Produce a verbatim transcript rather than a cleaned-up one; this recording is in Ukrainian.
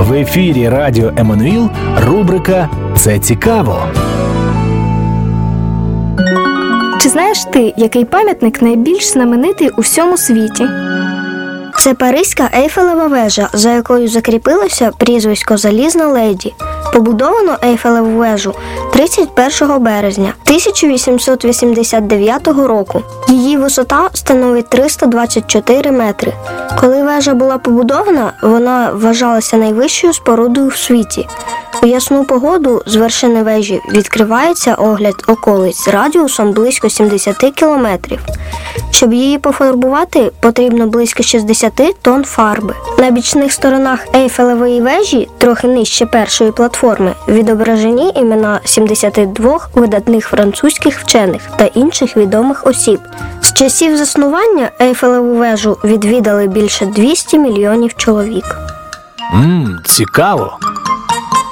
В ефірі Радіо Еммануїл рубрика «Це цікаво». Чи знаєш ти, який пам'ятник найбільш знаменитий у всьому світі? Це Паризька Ейфелева вежа, за якою закріпилося прізвисько «Залізна леді». Побудовано Ейфелеву вежу тридцять першого березня тисяча вісімсот вісімдесят дев'ятого року. Її висота становить триста двадцять чотири метри. Коли вежа була побудована, вона вважалася найвищою спорудою в світі. У ясну погоду з вершини вежі відкривається огляд околиць радіусом близько сімдесят кілометрів. Щоб її пофарбувати, потрібно близько шістдесят тонн фарби. На бічних сторонах Ейфелевої вежі, трохи нижче першої платформи, відображені імена сімдесят двох видатних французьких вчених та інших відомих осіб. З часів заснування Ейфелеву вежу відвідали більше двісті мільйонів чоловік. Ммм, цікаво.